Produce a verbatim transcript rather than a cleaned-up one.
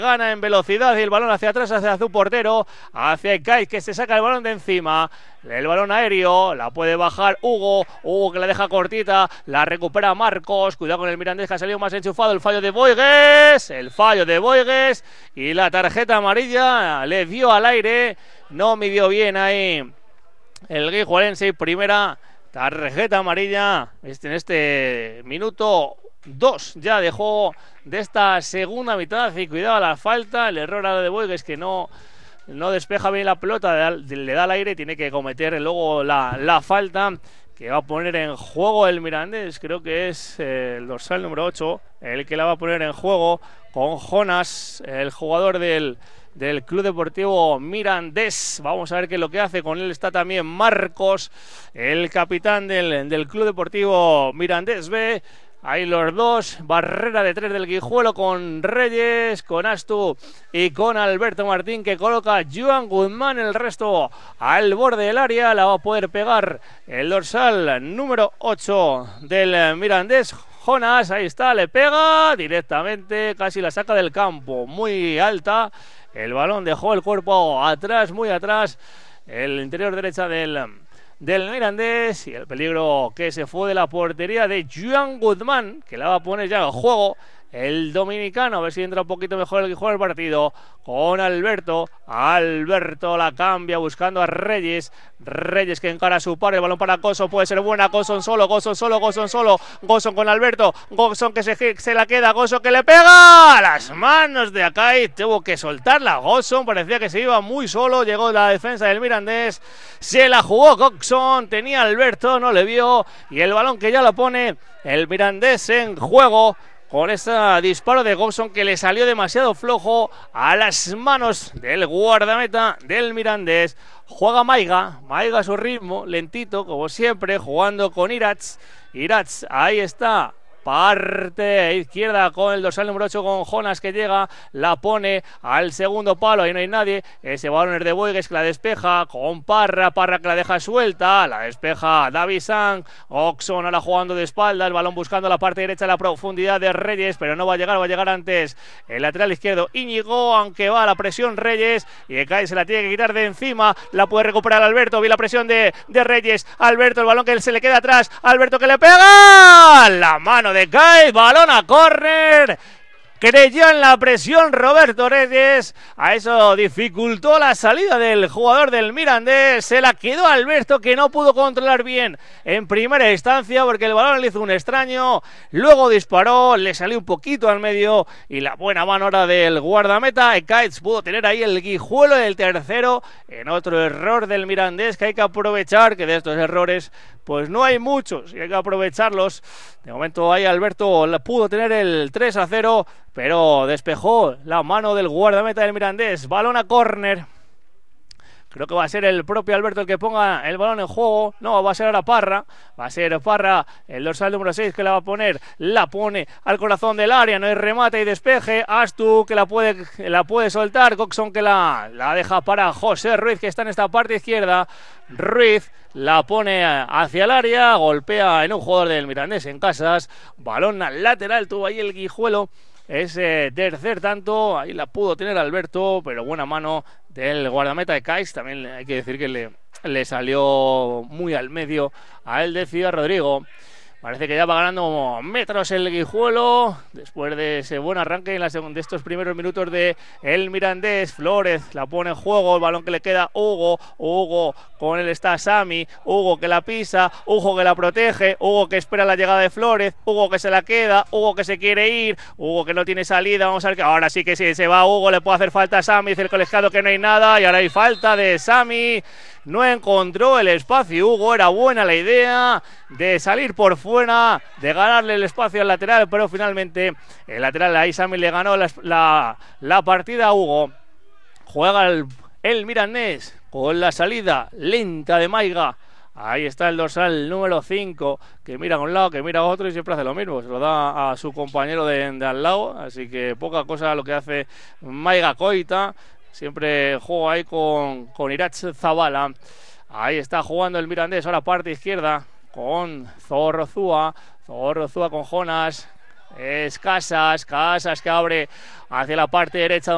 gana en velocidad y el balón hacia atrás, hacia su portero, hacia Ekaiz, que se saca el balón de encima. El balón aéreo, la puede bajar Hugo, Hugo que la deja cortita, la recupera Marcos, cuidado con el Mirandés que ha salido más enchufado, el fallo de Boigues, el fallo de Boigues y la tarjeta amarilla le dio al aire, no midió bien ahí el guijuelense, primera tarjeta amarilla en este minuto dos ya de juego de esta segunda mitad. Y cuidado a la falta, el error a de Boigues que no, no despeja bien la pelota, le da al aire, tiene que cometer luego la, la falta que va a poner en juego el Mirandés. Creo que es eh, el dorsal número ocho el que la va a poner en juego con Jonas, el jugador del del Club Deportivo Mirandés. Vamos a ver qué es lo que hace. Con él está también Marcos, el capitán del, del Club Deportivo Mirandés B. Ahí los dos, barrera de tres del Guijuelo con Reyes, con Astu y con Alberto Martín, que coloca Joan Guzmán, el resto al borde del área. La va a poder pegar el dorsal número ocho del Mirandés, Jonas. Ahí está, le pega directamente, casi la saca del campo, muy alta. El balón dejó el cuerpo atrás, muy atrás, el interior derecha del, del Mirandés, y el peligro que se fue de la portería de Joan Guzmán, que la va a poner ya en juego el dominicano, a ver si entra un poquito mejor el que juega el partido, con Alberto. Alberto la cambia buscando a Reyes, Reyes que encara a su par, el balón para Gosson, puede ser buena, Gosson solo, Gosson solo, Gosson solo, Gosson con Alberto, Gosson que se, se la queda, Gosson que le pega a las manos de Ekaiz, tuvo que soltarla Gosson, parecía que se iba muy solo, llegó la defensa del Mirandés, se la jugó Gosson, tenía Alberto, no le vio, y el balón que ya lo pone el Mirandés en juego, con ese disparo de Gosson que le salió demasiado flojo a las manos del guardameta del Mirandés. Juega Maiga, Maiga a su ritmo, lentito, como siempre, jugando con Iratz. Iratz, ahí está. Parte izquierda con el dorsal número ocho con Jonas que llega, la pone al segundo palo, ahí no hay nadie, ese balón es de Boigues que la despeja con Parra, Parra que la deja suelta, la despeja David Sang, Oxon ahora jugando de espalda, el balón buscando la parte derecha, la profundidad de Reyes, pero no va a llegar, va a llegar antes el lateral izquierdo Íñigo, aunque va a la presión Reyes, y Ekaiz se la tiene que quitar de encima, la puede recuperar Alberto, vi la presión de, de Reyes, Alberto, el balón que se le queda atrás, Alberto que le pega, la mano de Ekaiz, balón a córner, creyó en la presión Roberto Reyes, a eso dificultó la salida del jugador del Mirandés, se la quedó Alberto que no pudo controlar bien en primera instancia porque el balón le hizo un extraño, luego disparó, le salió un poquito al medio y la buena mano ahora del guardameta, Ekaiz pudo tener ahí el guijuelo del tercero, en otro error del Mirandés que hay que aprovechar, que de estos errores pues no hay muchos y hay que aprovecharlos. De momento ahí Alberto pudo tener el tres a cero, pero despejó la mano del guardameta del Mirandés. Balón a córner. Creo que va a ser el propio Alberto el que ponga el balón en juego. No, va a ser ahora Parra. Va a ser Parra, el dorsal número seis que la va a poner. La pone al corazón del área. No hay remate y despeje. Astu que la puede, la puede soltar. Coxon que la, la deja para José Ruiz que está en esta parte izquierda. Ruiz la pone hacia el área. Golpea en un jugador del Mirandés en Casas. Balón al lateral. Tuvo ahí el guijuelo. Ese tercer tanto, ahí la pudo tener Alberto, pero buena mano del guardameta de Ekaiz. También hay que decir que le, le salió muy al medio a él de Ciudad Rodrigo. Parece que ya va ganando metros el Guijuelo después de ese buen arranque en la segunda, de estos primeros minutos de el Mirandés. Flores la pone en juego, el balón que le queda Hugo, Hugo con él está Sami, Hugo que la pisa, Hugo que la protege, Hugo que espera la llegada de Flores, Hugo que se la queda, Hugo que se quiere ir, Hugo que no tiene salida. Vamos a ver que ahora sí que si se va Hugo le puede hacer falta a Sami, dice el colegiado que no hay nada y ahora hay falta de Sami. No encontró el espacio Hugo, era buena la idea de salir por fuera, de ganarle el espacio al lateral, pero finalmente el lateral ahí Sami le ganó la, la, la partida a Hugo. Juega el, el Mirandés con la salida lenta de Maiga. Ahí está el dorsal número cinco, que mira a un lado, que mira a otro y siempre hace lo mismo. Se lo da a su compañero de, de al lado, así que poca cosa lo que hace Maiga Coita. Siempre juego ahí con, con Iratz Zabala. Ahí está jugando el Mirandés, ahora parte izquierda con Zorrozúa. Zorrozúa con Jonas. Es Casas, Casas que abre hacia la parte derecha.